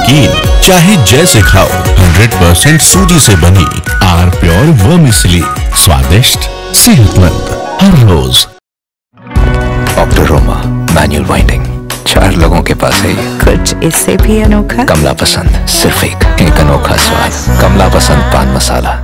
नमकीन चाहे जैसे खाओ, 100% सूजी से बनी आर प्योर वर्मिसेली, स्वादिष्ट सेहतमंद हर रोज। ऑक्टोरोमा मैनुअल वाइंडिंग 4 लोगों के पास है। कुछ इससे भी अनोखा। कमला पसंद, सिर्फ एक अनोखा स्वाद। कमला पसंद पान मसाला।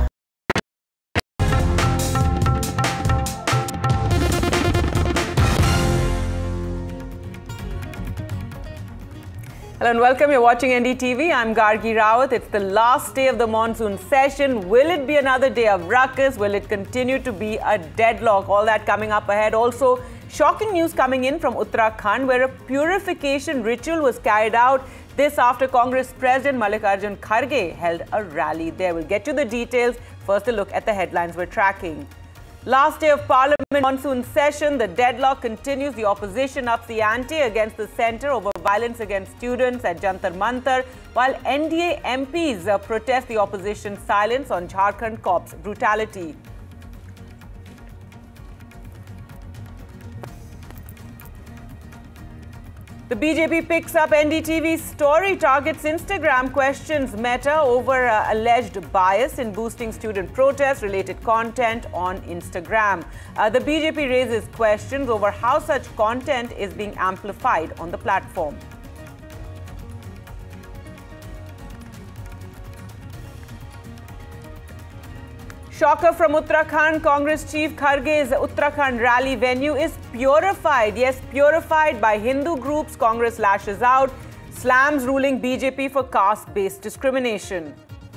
Hello and welcome. You're watching NDTV. I'm Gargi Rawat. It's the last day of the monsoon session. Will it be another day of ruckus? Will it continue to be a deadlock? All that coming up ahead. Also, shocking news coming in from Uttarakhand, where a purification ritual was carried out. This after Congress President Mallikarjun Kharge held a rally there. We'll get you the details. First, a look at the headlines we're tracking. Last day of Parliament monsoon session, the deadlock continues. The opposition ups the ante against the centre over violence against students at Jantar Mantar, while NDA MPs protest the opposition's silence on Jharkhand cops' brutality. The BJP picks up NDTV's story, targets Instagram, questions Meta over alleged bias in boosting student protest-related content on Instagram. The BJP raises questions over how such content is being amplified on the platform. Shocker from Uttarakhand. Congress Chief Kharge's Uttarakhand rally venue is purified. Yes, purified by Hindu groups. Congress lashes out, slams ruling BJP for caste-based discrimination.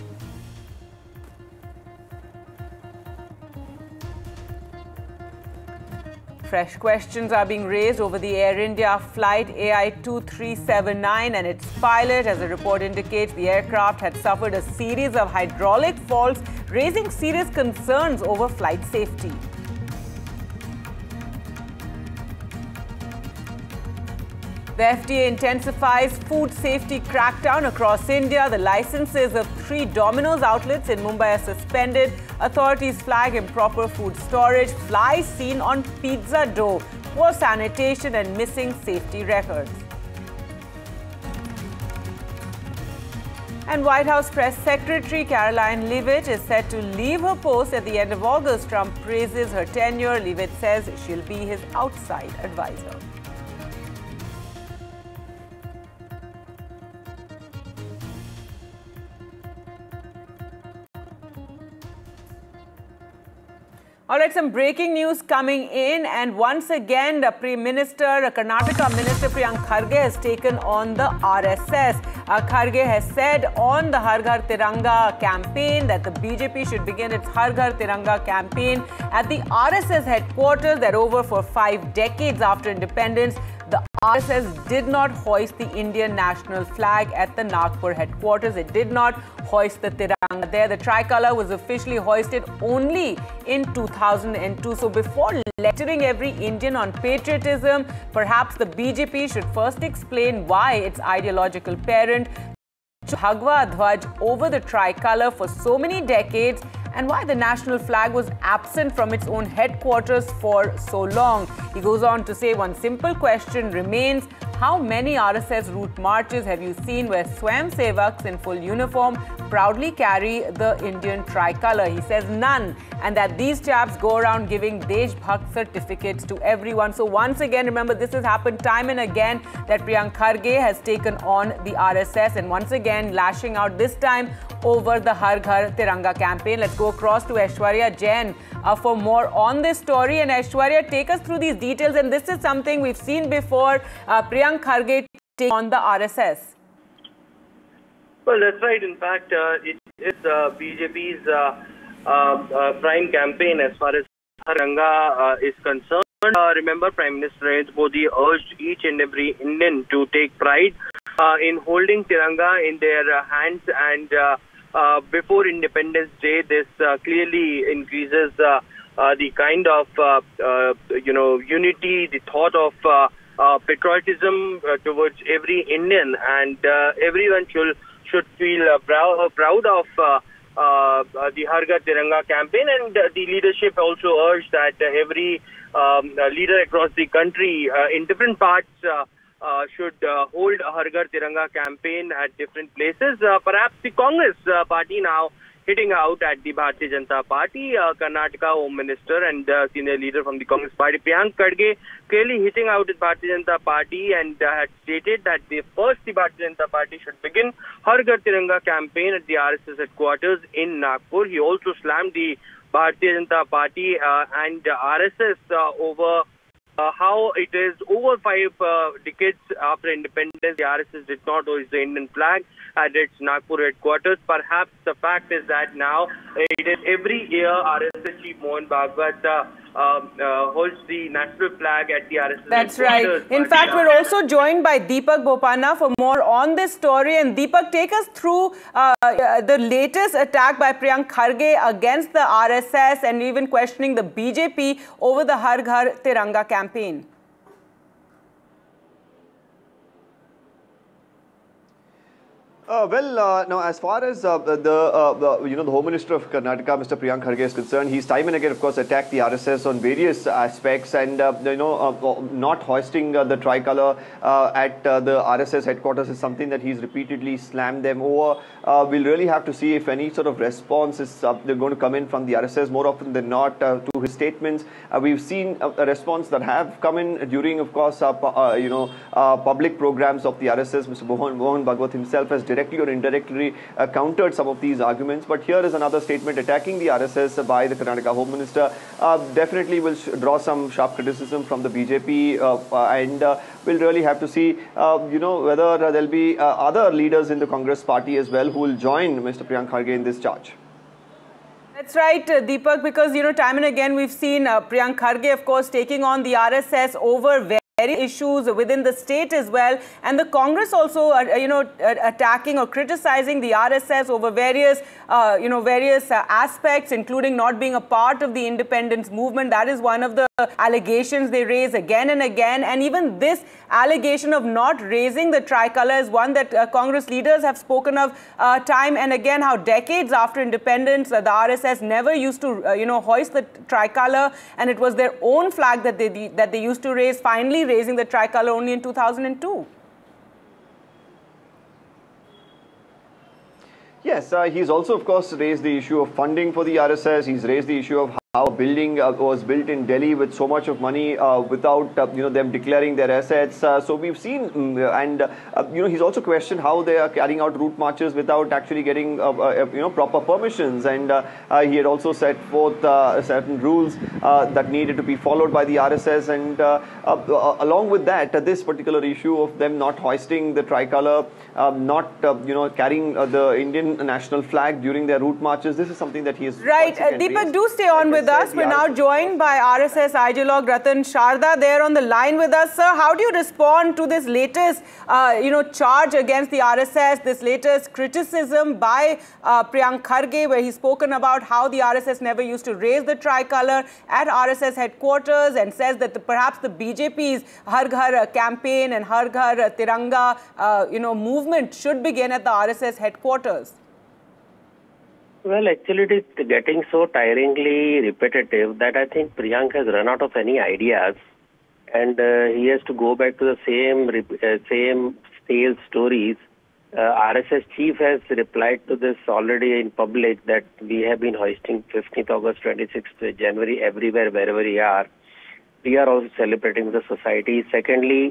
Fresh questions are being raised over the Air India flight AI2379 and its pilot. As the report indicates, the aircraft had suffered a series of hydraulic faults, raising serious concerns over flight safety. The FDA intensifies food safety crackdown across India. The licenses of 3 Domino's outlets in Mumbai are suspended. Authorities flag improper food storage, flies seen on pizza dough, poor sanitation and missing safety records. And White House Press Secretary Caroline Leavitt is set to leave her post at the end of August. Trump praises her tenure. Leavitt says she'll be his outside advisor. All right, some breaking news coming in, and once again, the Karnataka Minister Priyank Kharge has taken on the RSS. Kharge has said on the Har Ghar Tiranga campaign that the BJP should begin its Har Ghar Tiranga campaign at the RSS headquarters. That over for 5 decades after independence, the RSS did not hoist the Indian national flag at the Nagpur headquarters. It did not hoist the Tiranga there. The tricolour was officially hoisted only in 2002. So before lecturing every Indian on patriotism, perhaps the BJP should first explain why its ideological parent Bhagwa Dhwaj over the tricolour for so many decades, and why the national flag was absent from its own headquarters for so long. He goes on to say one simple question remains: how many RSS route marches have you seen where Swayam Sevaks in full uniform proudly carry the Indian tricolour? He says none, and that these chaps go around giving Desh Bhakt certificates to everyone. So once again, remember, this has happened time and again that Priyank Kharge has taken on the RSS, and once again lashing out, this time over the Har Ghar Tiranga campaign. Let's go across to Aishwarya Jain for more on this story. And Aishwarya, take us through these details. And this is something we've seen before, Priyank Kharge take on the RSS. Well, that's right. In fact, it is BJP's prime campaign as far as Tiranga is concerned. Remember, Prime Minister Narendra Modi urged each and every Indian to take pride in holding Tiranga in their hands, and before Independence Day, this clearly increases the kind of unity, the thought of patriotism towards every Indian, and everyone should feel proud of the Har Ghar Tiranga campaign. And the leadership also urged that every leader across the country in different parts should hold a Har Ghar Tiranga campaign at different places. Perhaps the Congress party now hitting out at the Bharatiya Janata Party. Karnataka Home Minister and senior leader from the Congress party, Priyank Kharge, clearly hitting out at Bharatiya Janata Party and had stated that the Bharatiya Janata Party should begin Har Ghar Tiranga campaign at the RSS headquarters in Nagpur. He also slammed the Bharatiya Janata Party and RSS over how it is over 5 decades after independence, the RSS did not hoist the Indian flag at its Nagpur headquarters. Perhaps the fact is that now it is every year RSS chief Mohan Bhagwat hoists the national flag at the RSS That's headquarters. right. In fact, we're also joined by Deepak Bopanna for more on this story. And Deepak, take us through the latest attack by Priyank Kharge against the RSS and even questioning the BJP over the Har Ghar Tiranga campaign. Now as far as the Home Minister of Karnataka, Mr. Priyank Kharge, is concerned, he's time and again, of course, attacked the RSS on various aspects, and not hoisting the tricolour at the RSS headquarters is something that he's repeatedly slammed them over. We'll really have to see if any sort of response is going to come in from the RSS. More often than not, to his statements, we've seen a response that have come in during, of course, public programs of the RSS. Mr. Mohan Bhagwat himself has directly or indirectly countered some of these arguments. But here is another statement attacking the RSS by the Karnataka Home Minister. Definitely will draw some sharp criticism from the BJP, and we'll really have to see, whether there'll be other leaders in the Congress party as well who will join Mr. Priyank Kharge in this charge. That's right, Deepak, because, time and again we've seen Priyank Kharge, of course, taking on the RSS over various issues within the state as well, and the Congress also attacking or criticizing the RSS over various aspects, including not being a part of the independence movement. That is one of the allegations they raise again and again, and even this allegation of not raising the tricolour is one that Congress leaders have spoken of time and again, how decades after independence the RSS never used to hoist the tricolour, and it was their own flag that they used to raise, finally raising the tricolour only in 2002. Yes, he's also, of course, raised the issue of funding for the RSS. He's raised the issue of how a building was built in Delhi with so much of money without them declaring their assets. So we've seen, and he's also questioned how they are carrying out route marches without actually getting proper permissions. And he had also set forth certain rules that needed to be followed by the RSS. And along with that, this particular issue of them not hoisting the tricolour, not carrying the Indian national flag during their route marches, this is something that he is right. Deepak, do stay on with us. We're now joined by RSS ideologue Ratan Sharda there on the line with us. Sir, how do you respond to this latest, charge against the RSS, this latest criticism by Priyank Kharge, where he's spoken about how the RSS never used to raise the tricolour at RSS headquarters, and says that perhaps the BJP's Har Ghar campaign and Har Ghar Tiranga, movement should begin at the RSS headquarters? Well, actually, it is getting so tiringly repetitive that I think Priyank has run out of any ideas, and he has to go back to the same stale stories. RSS chief has replied to this already in public that we have been hoisting 15th August, 26th January everywhere, wherever we are. We are also celebrating the society. Secondly,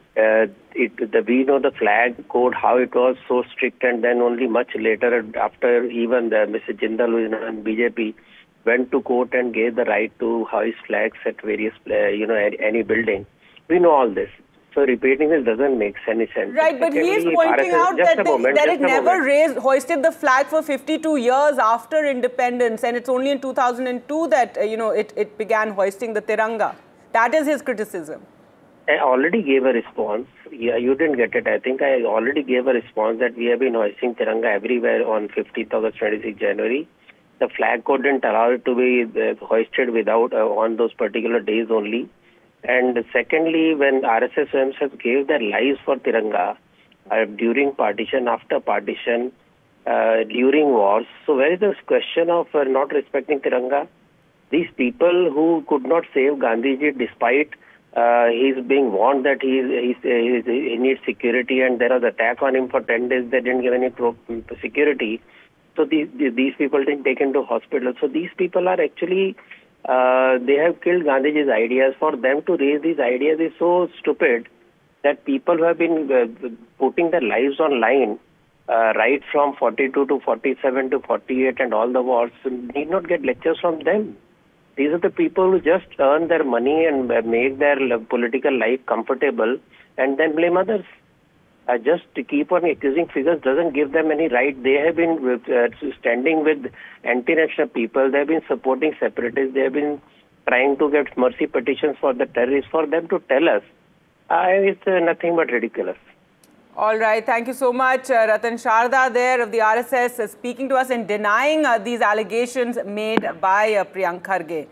we know the flag code, how it was so strict, and then only much later, after even Mr. Jindal, who is in BJP, went to court and gave the right to hoist flags at various, any building. We know all this. So repeating this doesn't make any sense. Right, but he is pointing out that it never hoisted the flag for 52 years after independence, and it's only in 2002 that, it began hoisting the Tiranga. That is his criticism. I already gave a response. Yeah, you didn't get it. I think I already gave a response that we have been hoisting Tiranga everywhere on 15th August, 26th January. The flag code didn't allow it to be hoisted without on those particular days only. And secondly, when RSS themselves gave their lives for Tiranga during partition, after partition, during wars, so where is this question of not respecting Tiranga? These people who could not save Gandhiji despite He's being warned that he needs security, and there was attack on him for 10 days. They didn't give any security. So these people didn't take him to hospital. So these people are actually, they have killed Gandhiji's ideas. For them to raise these ideas is so stupid that people who have been putting their lives on line, right from 42 to 47 to 48 and all the wars, need not get lectures from them. These are the people who just earn their money and make their political life comfortable and then blame others. Just to keep on accusing figures doesn't give them any right. They have been standing with anti-national people. They have been supporting separatists. They have been trying to get mercy petitions for the terrorists. For them to tell us, it's nothing but ridiculous. All right. Thank you so much. Ratan Sharda there of the RSS speaking to us and denying these allegations made by Priyank Kharge.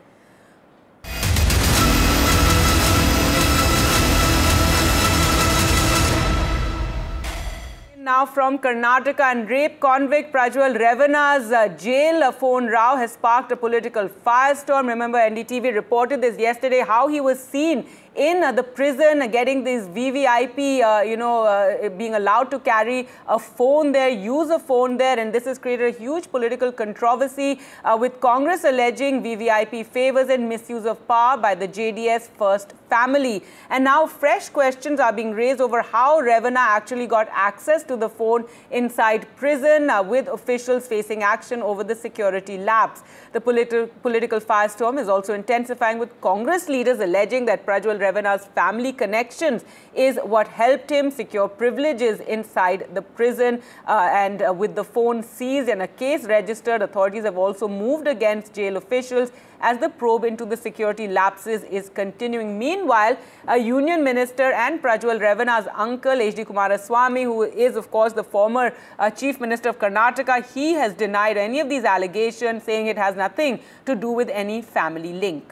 Now from Karnataka, and rape convict Prajwal Revana's jail phone row has sparked a political firestorm. Remember, NDTV reported this yesterday, how he was seen in the prison getting these VVIP, being allowed to carry a phone there, use a phone there. And this has created a huge political controversy with Congress alleging VVIP favors and misuse of power by the JDS First family. And now fresh questions are being raised over how Revana actually got access to the phone inside prison, with officials facing action over the security lapse. The political firestorm is also intensifying, with Congress leaders alleging that Prajwal Revana's family connections is what helped him secure privileges inside the prison. And with the phone seized and a case registered, authorities have also moved against jail officials as the probe into the security lapses is continuing. Meanwhile, a union minister and Prajwal Revana's uncle, H.D. Kumaraswamy, who is, of course, the former chief minister of Karnataka, he has denied any of these allegations, saying it has nothing to do with any family link.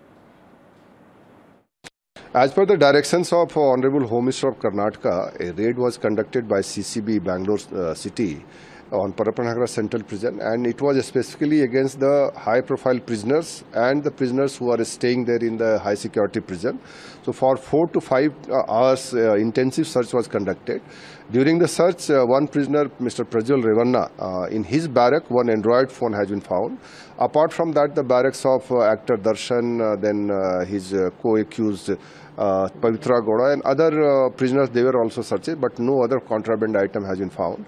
As per the directions of Honorable Home Minister of Karnataka, a raid was conducted by CCB Bangalore City on Parapanagara Central Prison, and it was specifically against the high-profile prisoners and the prisoners who are staying there in the high-security prison. So for 4 to 5 hours, intensive search was conducted. During the search, one prisoner, Mr. Prajwal Revana, in his barrack, one Android phone has been found. Apart from that, the barracks of actor Darshan, then his co-accused Pavitra Gowda and other prisoners, they were also searched, but no other contraband item has been found.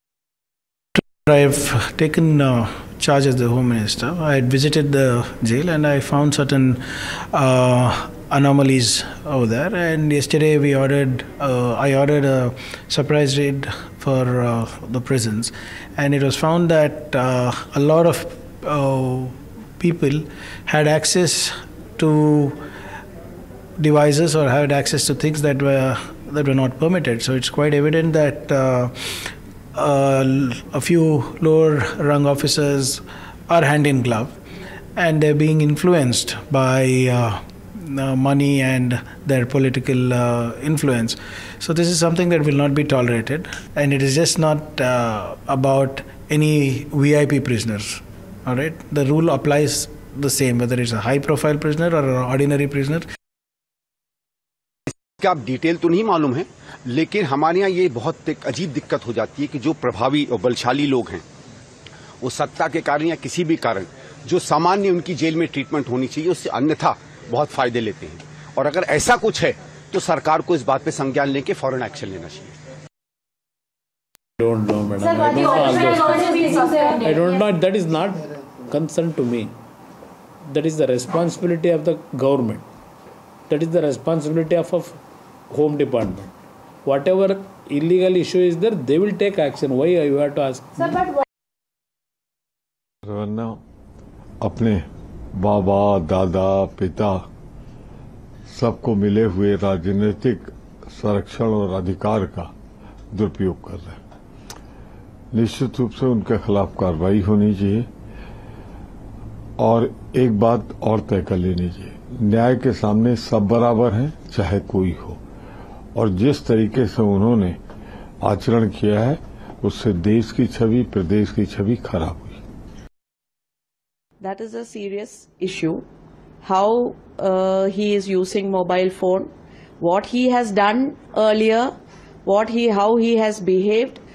I've taken charge as the Home Minister. I had visited the jail and I found certain anomalies over there. And yesterday I ordered a surprise raid for the prisons, and it was found that a lot of people had access to devices or had access to things that were not permitted. So it's quite evident that a few lower rung officers are hand in glove, and they're being influenced by money and their political influence. So this is something that will not be tolerated, and it is just not about any VIP prisoners. All right, the rule applies the same whether it's a high profile prisoner or an ordinary prisoner. आप detail तो नहीं मालूम है, लेकिन हमारे यहाँ ये बहुत एक अजीब दिक्कत हो जाती है कि जो प्रभावी और बलशाली लोग हैं, वो सत्ता के कारण या किसी भी कारण जो सामान्य उनकी जेल में ट्रीटमेंट होनी चाहिए, उससे अन्यथा बहुत फायदे लेते हैं. और अगर ऐसा कुछ है तो सरकार को इस बात पे संज्ञान लेके फौरन एक्शन लेना चाहिए. Don't know, madam. I don't know. That is not concern to me. That is the responsibility of the government. That is the responsibility of Home Department. Whatever illegal issue is there, they will take action. Why you have to ask? Revanna अपने बाबा, दादा, पिता सबको मिले हुए राजनीतिक संरक्षण और अधिकार का दुरुपयोग कर रहे हैं. निश्चित रूप से उनके खिलाफ कार्रवाई होनी चाहिए, और एक बात और तय कर लेनी चाहिए, न्याय के सामने सब बराबर हैं, चाहे कोई हो. और जिस तरीके से उन्होंने आचरण किया है, उससे देश की छवि, प्रदेश की छवि खराब हुई. That is a serious issue. how he is using mobile phone, what he has done earlier, how he has behaved.